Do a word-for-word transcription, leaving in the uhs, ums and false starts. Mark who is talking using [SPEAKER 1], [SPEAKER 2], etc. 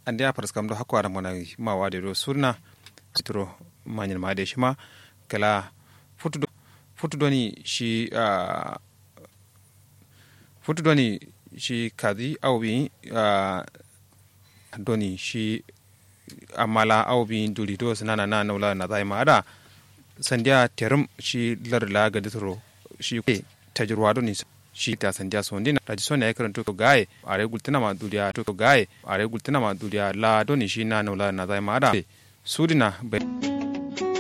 [SPEAKER 1] ande a paras kam do hakko ara mona ma wade do surna sitro manyen ma de shima kala futu futu doni shi futu doni shi kazi awbi doni shi amala awbi duli do sanana na nawla na zai ma ada sandiya terum shi larla ga ditro shi tajruwa doni shi ta sandiya sondina da sona ya karanto ko gaye are gultina ma duliya to gaye are gultina ma duliya la doni shi na nawla na zai ma ada sudina bai